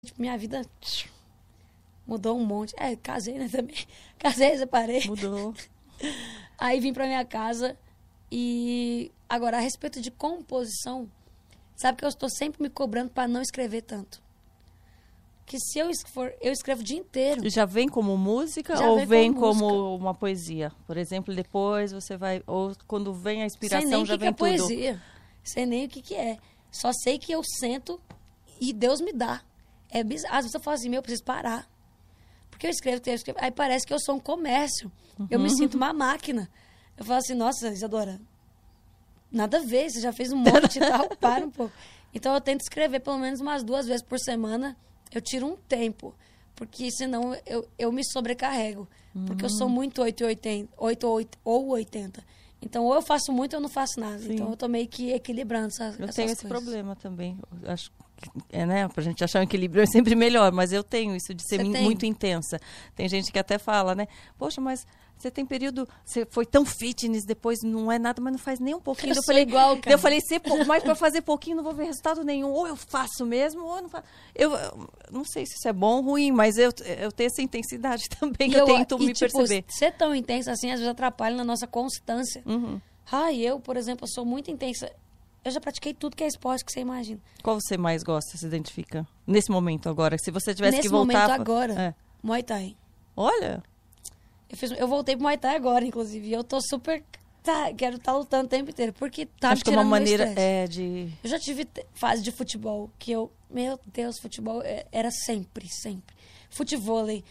Tipo, minha vida mudou um monte. Casei, né, também. Casei, separei. Mudou. Aí vim pra minha casa e... Agora, a respeito de composição, sabe que eu estou sempre me cobrando pra não escrever tanto. Que se eu escrevo o dia inteiro. Já vem como música Já ou vem como como uma poesia? Por exemplo, depois você vai... Ou quando vem a inspiração Sei nem já o que vem que é tudo? poesia. Sei nem o que é. Só sei que eu sento e Deus me dá. É bizarro. Às vezes eu falo assim, eu preciso parar. Porque eu escrevo. Aí parece que eu sou um comércio. Eu me sinto uma máquina. Eu falo assim, nossa, Isadora, nada a ver, você já fez um monte e tal, para um pouco. Então eu tento escrever pelo menos umas 2 vezes por semana. Eu tiro um tempo, porque senão eu me sobrecarrego. Porque eu sou muito 8 ou 80. Então, ou eu faço muito ou eu não faço nada. Sim. Então, eu tô meio que equilibrando essas Eu coisas. tenho esse problema também. Eu acho que, né, pra gente achar um equilíbrio é sempre melhor, mas eu tenho isso de ser muito intensa. Tem gente que até fala, né? Poxa, mas você tem período, você foi tão fitness, depois não é nada, mas não faz nem um pouquinho. Eu falei igual, cara. Eu falei, mas pra fazer pouquinho não vou ver resultado nenhum. Ou eu faço mesmo, ou eu não faço. Eu não sei se isso é bom ou ruim, mas eu tenho essa intensidade também, que eu tento me perceber. Ser tão intensa assim, às vezes atrapalha na nossa constância. Eu, por exemplo, sou muito intensa. Eu já pratiquei tudo que é esporte que você imagina. Qual você mais gosta, se identifica? Nesse momento agora, se você tivesse Nesse que voltar... Nesse momento agora, Muay Thai. Olha... Eu voltei pro Muay Thai agora, inclusive. E eu tô super... quero estar lutando o tempo inteiro. Porque acho que é uma maneira de... Eu já tive fase de futebol que eu... Meu Deus, futebol era sempre. Futevôlei.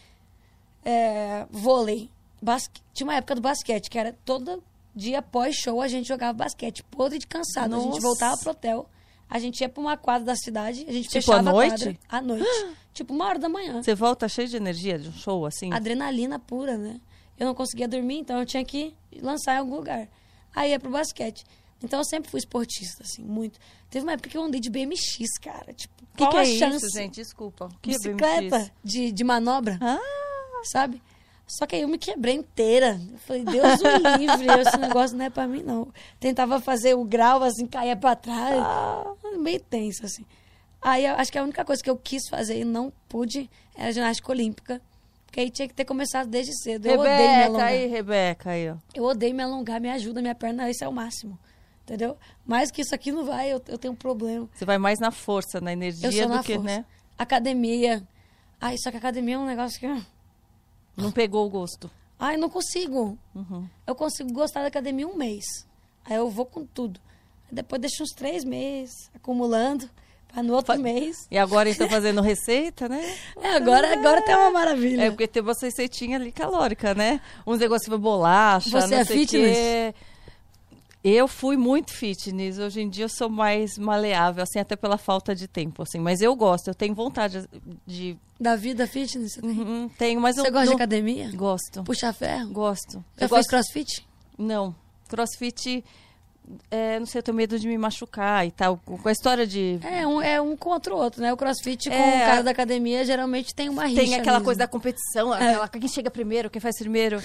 Vôlei. Tinha uma época do basquete que era todo dia pós-show a gente jogava basquete. Podre de cansado. Nossa. A gente voltava pro hotel. A gente ia pra uma quadra da cidade. A gente fechava à noite? A quadra. À noite. Tipo 1h da manhã. Você volta cheio de energia de um show, assim? Adrenalina pura, né? Eu não conseguia dormir, então eu tinha que lançar em algum lugar. Aí ia pro basquete. Então eu sempre fui esportista, assim, muito. Teve uma época que eu andei de BMX, cara. Tipo, qual a chance? Isso, gente? Desculpa. Bicicleta de manobra. Sabe? Só que aí eu me quebrei inteira. Eu falei, Deus o livre, esse negócio não é pra mim, não. Tentava fazer o grau, assim, caía pra trás. Meio tenso, assim. Aí eu acho que a única coisa que eu quis fazer e não pude era ginástica olímpica. Porque aí tinha que ter começado desde cedo. Eu odeio me alongar. Rebeca, aí, ó. Eu odeio me alongar, me ajuda, minha perna, isso é o máximo. Entendeu? Mais que isso aqui não vai, eu tenho um problema. Você vai mais na força, na energia do que, né? Academia. Só que academia é um negócio que... Não pegou o gosto. Não consigo. Eu consigo gostar da academia 1 mês. Aí eu vou com tudo. Aí depois deixo uns 3 meses acumulando. Pra no outro mês. E agora estão fazendo receita, né? Agora tá uma maravilha. Porque tem uma receitinha ali calórica, né? Uns negócios de bolacha, Você não é sei fitness? Quê. Eu fui muito fitness. Hoje em dia eu sou mais maleável, assim, até pela falta de tempo, assim. Mas eu gosto, eu tenho vontade de... Da vida fitness? Você tem? Tenho, mas Você gosta de academia? Gosto. Puxar ferro? Gosto. Já fez crossfit? Não. Crossfit... não sei, eu tenho medo de me machucar e tal. Com a história de... É um contra o outro, né? O crossfit com o cara da academia geralmente tem uma rixa. Tem aquela mesmo. coisa da competição, quem chega primeiro, quem faz primeiro.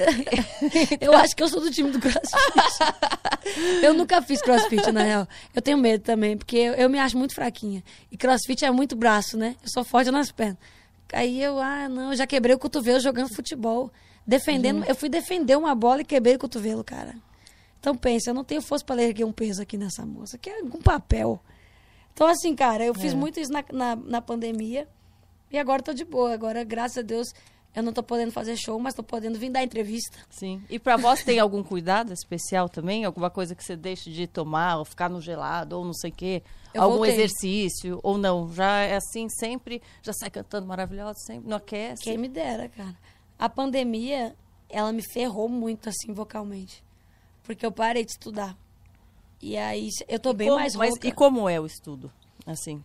Eu acho que eu sou do time do crossfit. Eu nunca fiz crossfit, na real. Eu tenho medo também, porque eu me acho muito fraquinha. E crossfit é muito braço, né? Eu sou forte nas pernas. Aí eu já quebrei o cotovelo jogando futebol. Eu fui defender uma bola e quebrei o cotovelo, cara. Então, pensa, eu não tenho força para erguer um peso aqui nessa moça, que é um papel. Então, assim, cara, eu fiz muito isso na pandemia e agora tô de boa. Agora, graças a Deus, eu não tô podendo fazer show, mas tô podendo vir dar entrevista. Sim. E pra vós tem algum cuidado especial também? Alguma coisa que você deixe de tomar, ou ficar no gelado, ou não sei o quê? Algum exercício, ou não? Já é assim sempre? Já sai cantando maravilhosa sempre? Não aquece? Quem me dera, cara. A pandemia, ela me ferrou muito, assim, vocalmente. Porque eu parei de estudar. E aí, eu tô bem mais rouca. E como é o estudo, assim?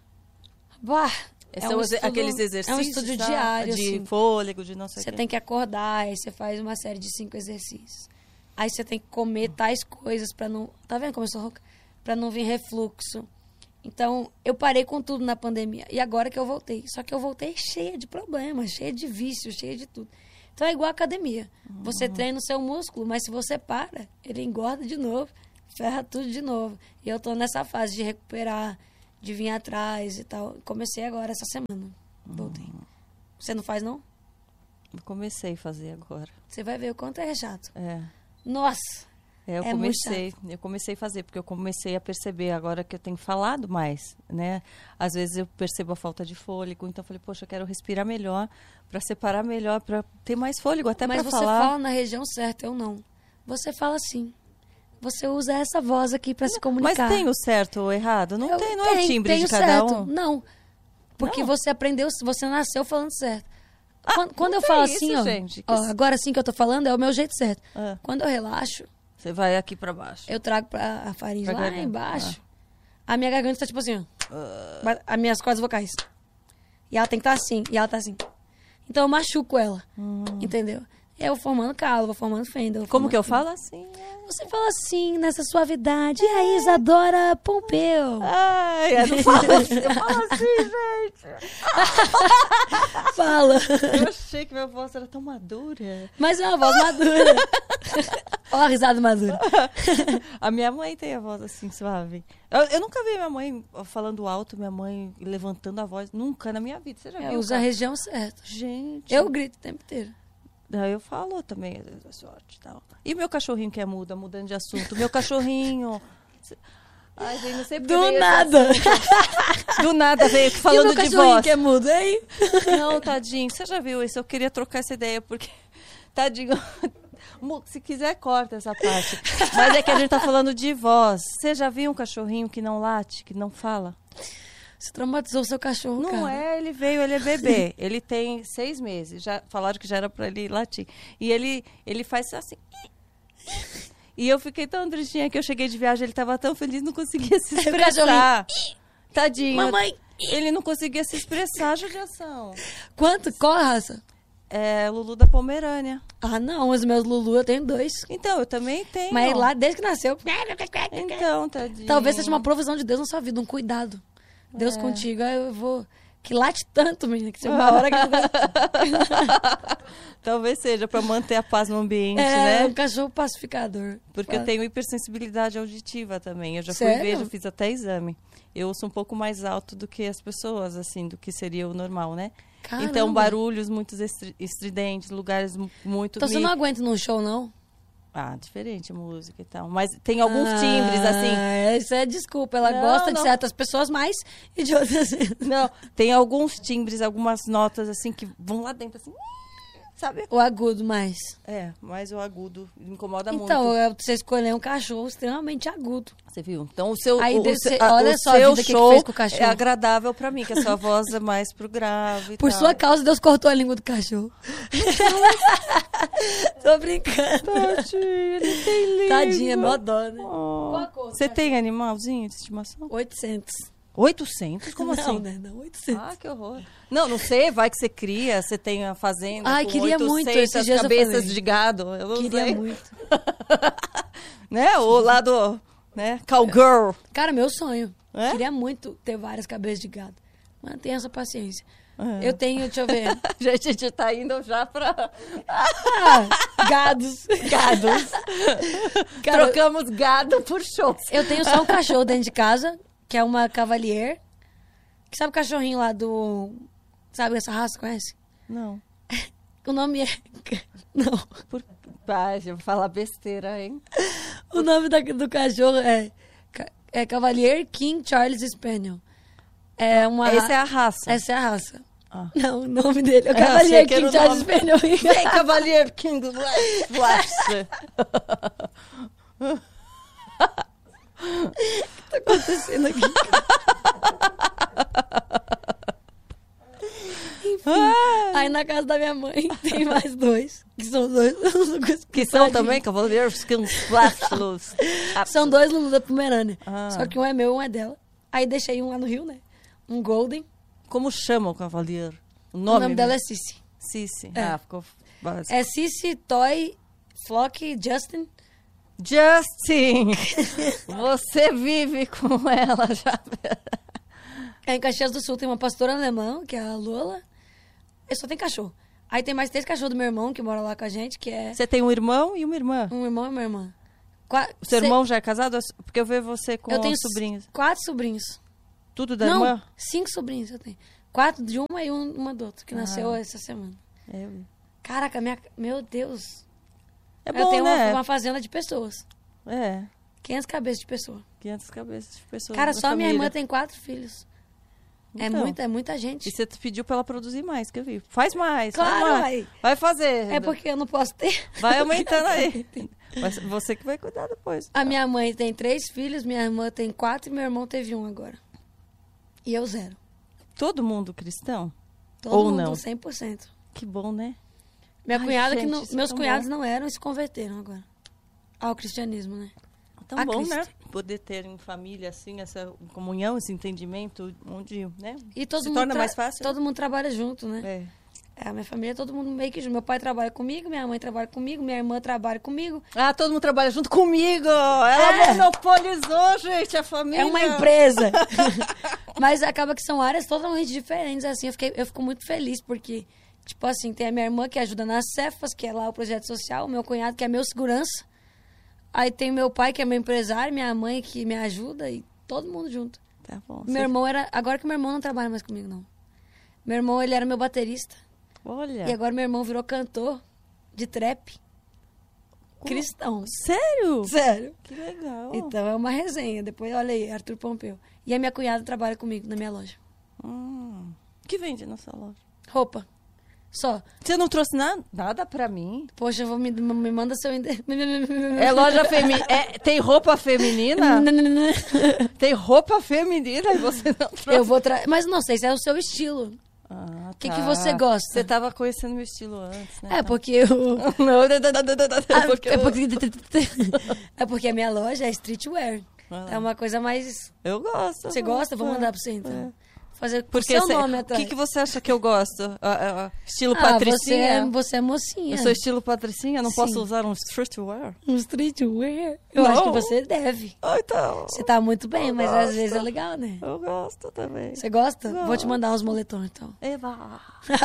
São aqueles exercícios? É um estudo diário, de assim. fôlego, de não sei o quê. Você tem que acordar, aí você faz uma série de 5 exercícios. Aí você tem que comer tais coisas pra não... Tá vendo como eu sou rouca? Pra não vir refluxo. Então, eu parei com tudo na pandemia. E agora que eu voltei. Só que eu voltei cheia de problemas, cheia de vícios, cheia de tudo. Então é igual a academia. Você treina o seu músculo, mas se você para, ele engorda de novo, ferra tudo de novo. E eu tô nessa fase de recuperar, de vir atrás e tal. Comecei agora, essa semana. Voltei. Você não faz, não? Eu comecei a fazer agora. Você vai ver o quanto é chato. É. Nossa! Eu comecei a fazer, porque eu comecei a perceber agora que eu tenho falado mais, né? Às vezes eu percebo a falta de fôlego, então eu falei, poxa, eu quero respirar melhor, para separar melhor, para ter mais fôlego, até para falar. Mas você fala na região certa, eu não. Você fala assim. Você usa essa voz aqui para se comunicar. Mas tem o certo ou o errado? Não é o timbre de cada certo. um? Não, porque você aprendeu, você nasceu falando certo. Quando eu não falo tem assim, isso, ó, gente, que agora sim que eu tô falando, é o meu jeito certo. Ah. Quando eu relaxo, Você vai aqui para baixo. eu trago a faringe Pra lá garganta. embaixo. A minha garganta tá tipo assim, ó. As minhas cordas vocais. E ela tem que estar assim, e ela tá assim. Então eu machuco ela, entendeu? Eu vou formando calo, vou formando fenda. Como que eu falo assim? Você fala assim, nessa suavidade. E aí, Isadora Pompeu? Ai, eu não falo assim, eu falo assim, gente. Fala. Eu achei que minha voz era tão madura. Mas é uma voz madura. Ó a risada madura. A minha mãe tem a voz assim, suave. Eu nunca vi minha mãe falando alto, minha mãe levantando a voz. Nunca na minha vida. Você já viu? Usa a região certa. Gente. Eu grito o tempo inteiro. Eu falo também, sorte e tal. E meu cachorrinho que é muda, mudando de assunto. Meu cachorrinho. Ai, gente, não sei porque. Do nada. Do nada veio falando de voz. Que é mudo, hein? Não, tadinho. Você já viu isso? Eu queria trocar essa ideia, porque. Tadinho. Se quiser, corta essa parte. Mas é que a gente tá falando de voz. Você já viu um cachorrinho que não late, que não fala? Você traumatizou o seu cachorro, Não cara. ele veio, ele é bebê. Ele tem 6 meses. Já falaram que já era pra ele latir. E ele faz assim. E eu fiquei tão tristinha que eu cheguei de viagem, ele tava tão feliz, não conseguia se expressar. Tadinho. Mamãe. Ele não conseguia se expressar, judiação. Qual a raça? É Lulu da Pomerânia. Ah, não. Os meus Lulu eu tenho 2. Então, eu também tenho. Mas lá, desde que nasceu... Então, tadinho. Talvez seja uma provisão de Deus na sua vida, um cuidado. Deus contigo, aí eu vou... Que late tanto, menina, que se uma hora que eu... Talvez seja para manter a paz no ambiente, né? É, um cachorro pacificador. Porque eu tenho hipersensibilidade auditiva também. Eu já fui Sério? ver, já fiz até exame. Eu ouço um pouco mais alto do que as pessoas, assim, do que seria o normal, né? Caramba. Então, barulhos muito estridentes, lugares muito... Então você não aguenta num show, não? Ah, diferente a música e tal. Mas tem alguns timbres, assim... Isso é desculpa. Ela gosta de certas pessoas mais e de outras... Não, tem alguns timbres, algumas notas, assim, que vão lá dentro, assim... Sabe? O agudo mais. É, mas o agudo me incomoda então, muito. você escolheu um cachorro extremamente agudo. Você viu? Então, o seu, aí, olha só a vida show que fez com o cachorro. é agradável pra mim, que a sua voz é mais pro grave e Por tal. sua causa, Deus cortou a língua do cachorro. Tô brincando. Tadinho, ele tem língua. Tadinha, mó dó, né? Oh. Você tem animalzinho de estimação? 800. 800? Como não, assim? Né? Não, 800. Ah, que horror. Não sei, vai que você cria, você tem a fazenda Ai, com queria 800 muito, esses dias cabeças de gado. Eu não queria sei. muito. Né? O lado, né? Cowgirl. Cara, meu sonho. É? Queria muito ter várias cabeças de gado. Mas não tenho essa paciência. Eu tenho, deixa eu ver. A gente tá indo já pra... Gados. Gados. Cara, trocamos gado por show. Eu tenho só um cachorro dentro de casa, que é uma Cavalier. Que sabe o cachorrinho lá do... Sabe essa raça, conhece? Não. O nome é... Não. Pai, eu vou falar besteira, hein? O nome do cachorro é Cavalier King Charles Spaniel. É uma... Essa é a raça. Essa é a raça. Ah. Não, o nome dele é o Cavalier King Charles Spaniel. Vem, Cavalier King Flash. O que tá acontecendo aqui? Enfim, aí na casa da minha mãe tem mais 2, que são 2. Que são também Cavalier King Flash. São 2 Lulu da Pomerânia. Ah. Só que um é meu e um é dela. Aí deixei um lá no Rio, né? Um Golden. Como chama o Cavalier? O nome dela é Cici. Cici. É. Ficou básico. É Cici, Toy, Flock, Justin. Justin! Você vive com ela já. Aí em Caxias do Sul tem uma pastora alemã, que é a Lola. Eu só tenho cachorro. Aí tem mais 3 cachorros do meu irmão, que mora lá com a gente, que é... Você tem um irmão e uma irmã? Um irmão e uma irmã. O seu irmão já é casado? Porque eu vejo você com eu tenho sobrinhos. 4 sobrinhos. Tudo da irmã? 5 sobrinhos eu tenho. 4 de uma e uma do outro, que nasceu essa semana. Caraca, meu Deus. É bom, eu tenho né? uma fazenda de pessoas. 500 cabeças de pessoa. 500 cabeças de pessoas. Cara, só família. minha irmã tem 4 filhos. Então, é muita gente. E você pediu pra ela produzir mais, que eu vi. Faz mais. Claro, faz mais. Vai fazer. É porque eu não posso ter. Vai aumentando aí. Mas você que vai cuidar depois. A minha mãe tem 3 filhos, minha irmã tem 4 e meu irmão teve 1 agora. E eu 0. Todo mundo cristão? Todo Ou mundo, não? 100%. Que bom, né? Minha cunhada, gente, meus é cunhados bom. não eram e se converteram agora. Ao cristianismo, né? Tão a bom, Cristo. né? Poder ter em família, assim, essa comunhão, esse entendimento, onde, né? E todo se mundo torna mais fácil. Todo mundo trabalha junto, né? A minha família, todo mundo meio que junto. Meu pai trabalha comigo, minha mãe trabalha comigo, minha irmã trabalha comigo. Ah, todo mundo trabalha junto comigo! Ela monopolizou, gente, a família. É uma empresa. Mas acaba que são áreas totalmente diferentes, assim. Eu fico muito feliz, porque, tipo assim, tem a minha irmã que ajuda nas Cefas, que é lá o projeto social, o meu cunhado que é meu segurança. Aí tem meu pai, que é meu empresário, minha mãe que me ajuda e todo mundo junto. Tá bom. Meu irmão era... Agora que meu irmão não trabalha mais comigo, não. Meu irmão, ele era meu baterista. Olha. E agora meu irmão virou cantor de trap. Cristão. Sério? Sério. Que legal. Então é uma resenha. Depois, olha aí, Arthur Pompeu. E a minha cunhada trabalha comigo na minha loja. O que vende na sua loja? Roupa. Só. Você não trouxe nada pra mim? Poxa, me manda seu endereço. É loja feminina. Tem roupa feminina? Tem roupa feminina e você não trouxe? Eu vou Mas não sei se é o seu estilo. Ah, O que você gosta? Você tava conhecendo meu estilo antes, né? É porque eu... Não, É porque a minha loja é streetwear. É uma coisa mais... Eu gosto. Você gosta? Vou mandar pra você, então. Fazer com porque seu nome atrás. O que você acha que eu gosto? Estilo patricinha? Você é mocinha. Eu sou estilo patricinha? Não Sim. posso usar um streetwear? Um streetwear? Eu Não. acho que você deve. Então. Você tá muito bem, mas às vezes é legal, né? Eu gosto também. Você gosta? Gosto. Vou te mandar uns moletons, então. Eva.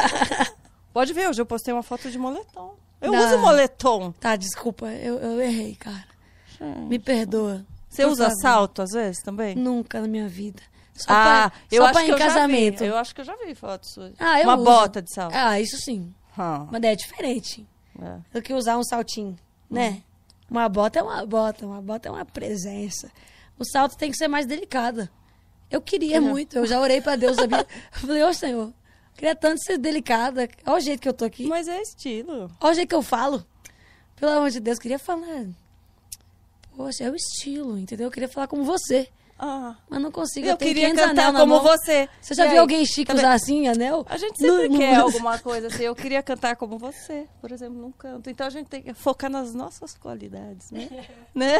Pode ver, hoje eu postei uma foto de moletom. Eu uso moletom. Tá, desculpa, eu errei, cara. Me perdoa. Você usa salto às vezes também? Nunca na minha vida. Só pra ir em casamento. Eu acho que eu já vi fotos suas. Eu uma uso. bota de salto. Isso sim. Mas é diferente do que usar um saltinho, né? Uma bota é uma bota é uma presença. O salto tem que ser mais delicado. Eu queria muito, eu já orei pra Deus, sabia? Eu falei, ô Senhor, eu queria tanto ser delicada. Olha o jeito que eu tô aqui. Mas é estilo. Olha o jeito que eu falo. Pelo amor de Deus, eu queria falar. Poxa, é o estilo, entendeu? Eu queria falar como você. Mas não consigo. Eu queria cantar como você. Você já viu alguém chique usar assim, anel? A gente sempre quer alguma coisa assim. Eu queria cantar como você, por exemplo, não canto. Então a gente tem que focar nas nossas qualidades, né? Né?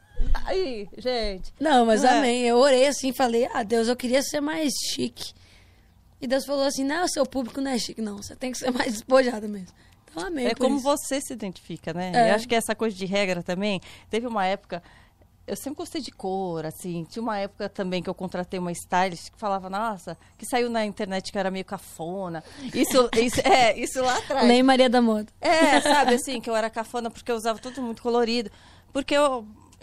Aí, gente. Não, mas amém. Eu orei assim, falei, Deus, eu queria ser mais chique. E Deus falou assim, não, seu público não é chique, não. Você tem que ser mais despojada mesmo. Então, amém. É como você se identifica, né? Eu acho que essa coisa de regra também. Teve uma época... Eu sempre gostei de cor, assim. Tinha uma época também que eu contratei uma stylist que falava, nossa, que saiu na internet que era meio cafona. Isso lá atrás. Lei Maria da Moda. Sabe, assim, que eu era cafona porque eu usava tudo muito colorido. Porque eu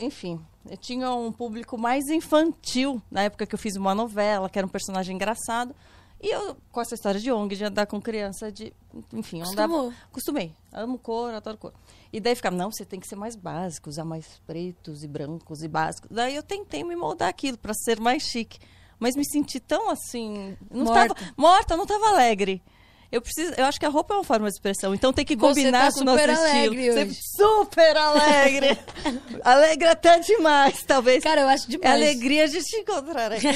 tinha um público mais infantil na época que eu fiz uma novela, que era um personagem engraçado. E eu, com essa história de ONG, de andar com criança, enfim, eu andava... Acostumei. Amo cor, adoro cor. E daí ficava, não, você tem que ser mais básico, usar mais pretos e brancos e básicos. Daí eu tentei me moldar aquilo para ser mais chique. Mas me senti tão assim... Morta, não estava alegre. Eu acho que a roupa é uma forma de expressão, então tem que combinar com o nosso estilo. Hoje. Super alegre! Alegre até demais, talvez. Cara, eu acho demais. É alegria de te encontrar aqui.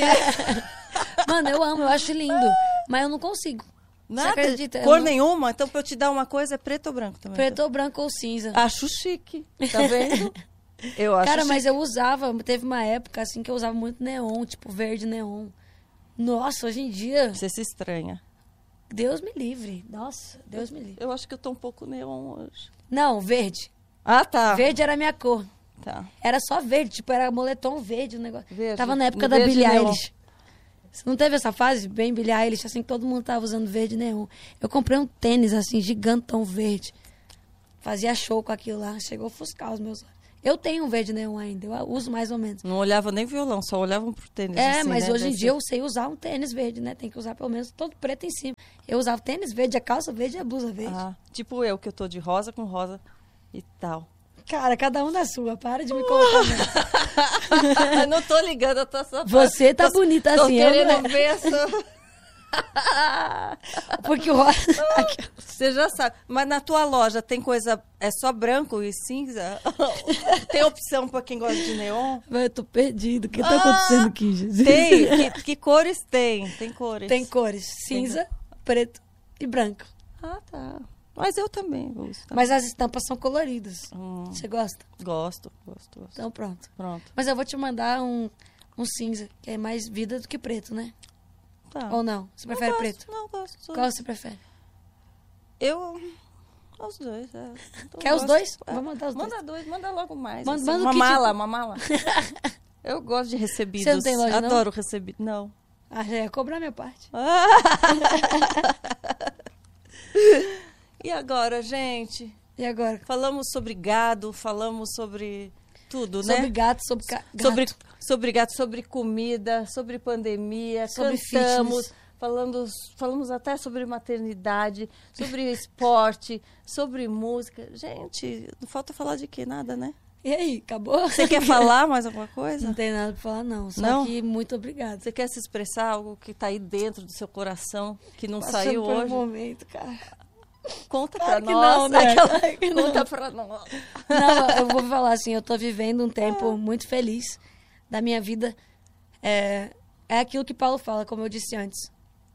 Mano, eu amo, eu acho lindo. Mas eu não consigo. Nada? Você acredita? Cor nenhuma? Então, pra eu te dar uma coisa, é preto ou branco também? Preto ou branco ou cinza. Acho chique. Tá vendo? Eu acho Cara, chique. mas eu usava... Teve uma época, assim, que eu usava muito neon. Tipo, verde neon. Nossa, hoje em dia... Você se estranha. Deus me livre. Nossa, Deus me livre. Eu acho que eu tô um pouco neon hoje. Não, verde. Ah, tá. Verde era a minha cor. Tá. Era só verde. Tipo, era moletom verde o negócio. Verde. Tava na época da Billie Eilish. Você não teve essa fase bem Billie Eilish, assim, que todo mundo tava usando verde neon. Eu comprei um tênis, assim, gigantão verde. Fazia show com aquilo lá. Chegou a ofuscar os meus olhos. Eu tenho um verde neon ainda, eu uso mais ou menos. Não olhava nem violão, só olhavam pro tênis. É, assim, mas né? hoje em dia eu sei usar um tênis verde, né? Tem que usar pelo menos todo preto em cima. Eu usava tênis verde, a calça verde e a blusa verde. Tipo eu, que eu tô de rosa com rosa e tal. Cara, cada um da sua, para de me colocar nessa. Não tô ligando, eu tô só... Você tá bonita assim, tô querendo ver essa... Porque o rosa... Você já sabe. Mas na tua loja tem coisa... É só branco e cinza? Tem opção pra quem gosta de neon? Eu tô perdido. O que tá acontecendo aqui, Jesus? Tem. Que cores tem? Tem cores. Tem cores. Cinza, preto e branco. Ah, tá. Mas eu também uso. Tá? Mas as estampas são coloridas. Você gosta? Gosto. Então pronto. Pronto. Mas eu vou te mandar um cinza, que é mais vida do que preto, né? Tá. Ou não? Você prefere preto? Não, gosto. Qual você prefere? Eu... Os dois, Quer os dois? Vou mandar os dois. Manda dois, manda logo mais. Manda assim. Uma mala. Eu gosto de recebidos. Você não tem loja, Adoro recebido. Não. Já ia cobrar minha parte. E agora, gente? E agora? Falamos sobre gado, falamos sobre tudo, né? Sobre gato, sobre gato, sobre comida, sobre pandemia, sobre cantamos, fitness. falamos até sobre maternidade, sobre esporte, sobre música. Gente, não falta falar de quê? Nada, né? E aí, acabou? Você quer falar mais alguma coisa? Não tem nada pra falar, não. Só não? que muito obrigada. Você quer se expressar algo que tá aí dentro do seu coração, que não Passando saiu por hoje? um momento, cara. Conta claro pra nós. Não, né? Conta pra nós. Não, eu vou falar assim, eu tô vivendo um tempo muito feliz da minha vida. É aquilo que Paulo fala, como eu disse antes.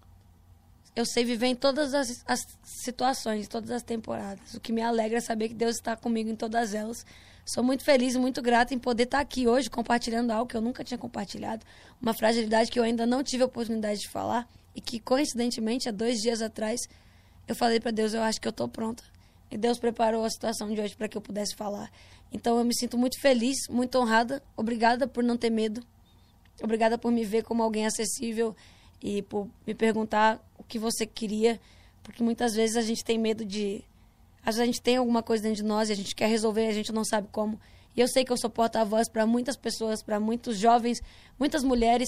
Eu sei viver em todas as situações, todas as temporadas. O que me alegra é saber que Deus está comigo em todas elas. Sou muito feliz e muito grata em poder estar aqui hoje compartilhando algo que eu nunca tinha compartilhado. Uma fragilidade que eu ainda não tive a oportunidade de falar e que, coincidentemente, há 2 dias atrás, eu falei para Deus, eu acho que eu estou pronta. E Deus preparou a situação de hoje para que eu pudesse falar. Então, eu me sinto muito feliz, muito honrada. Obrigada por não ter medo. Obrigada por me ver como alguém acessível e por me perguntar o que você queria. Porque muitas vezes a gente tem medo de... Às vezes a gente tem alguma coisa dentro de nós e a gente quer resolver e a gente não sabe como. E eu sei que eu sou porta-voz para muitas pessoas, para muitos jovens, muitas mulheres.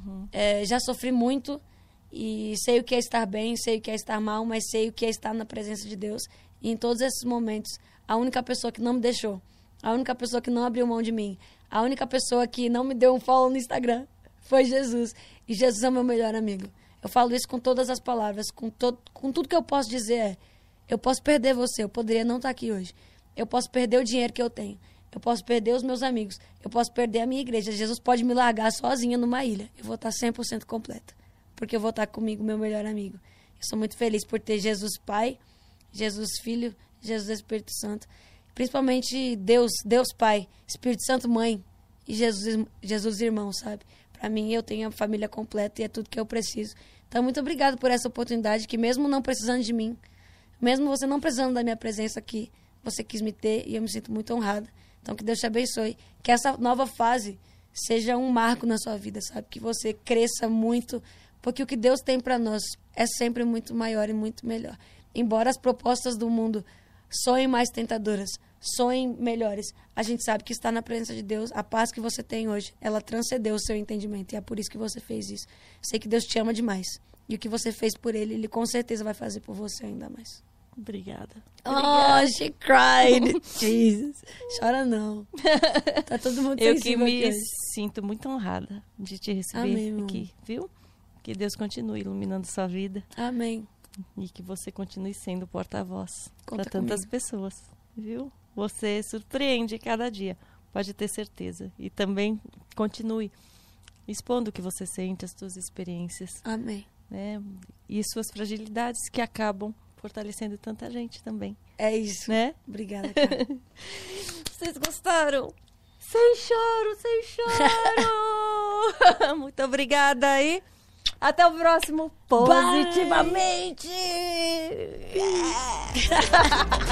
Já sofri muito e sei o que é estar bem, sei o que é estar mal, mas sei o que é estar na presença de Deus. E em todos esses momentos, a única pessoa que não me deixou, a única pessoa que não abriu mão de mim, a única pessoa que não me deu um follow no Instagram foi Jesus. E Jesus é o meu melhor amigo. Eu falo isso com todas as palavras, com tudo que eu posso dizer eu posso perder você, eu poderia não estar aqui hoje. Eu posso perder o dinheiro que eu tenho. Eu posso perder os meus amigos. Eu posso perder a minha igreja. Jesus pode me largar sozinha numa ilha. Eu vou estar 100% completa. Porque eu vou estar comigo, meu melhor amigo. Eu sou muito feliz por ter Jesus Pai, Jesus Filho, Jesus Espírito Santo. Principalmente Deus Pai, Espírito Santo Mãe e Jesus Irmão, sabe? Para mim, eu tenho a família completa e é tudo que eu preciso. Então, muito obrigado por essa oportunidade que mesmo não precisando de mim, mesmo você não precisando da minha presença aqui, você quis me ter e eu me sinto muito honrada. Então, que Deus te abençoe. Que essa nova fase seja um marco na sua vida, sabe? Que você cresça muito, porque o que Deus tem para nós é sempre muito maior e muito melhor. Embora as propostas do mundo soem mais tentadoras, soem melhores, a gente sabe que está na presença de Deus. A paz que você tem hoje, ela transcendeu o seu entendimento e é por isso que você fez isso. Sei que Deus te ama demais. E o que você fez por Ele com certeza vai fazer por você ainda mais. Obrigada. Oh, she cried. Jesus. Chora não. Tá todo mundo eu que me aqui. sinto muito honrada de te receber Amém, aqui, viu? Que Deus continue iluminando sua vida. Amém. E que você continue sendo porta-voz para tantas comigo. pessoas, viu? Você surpreende cada dia, pode ter certeza. E também continue expondo o que você sente, as suas experiências. Amém. Né? E suas fragilidades que acabam fortalecendo tanta gente também. É isso. Né? Obrigada, cara. Vocês gostaram? Sem choro, sem choro! Muito obrigada aí. Até o próximo Positivamente!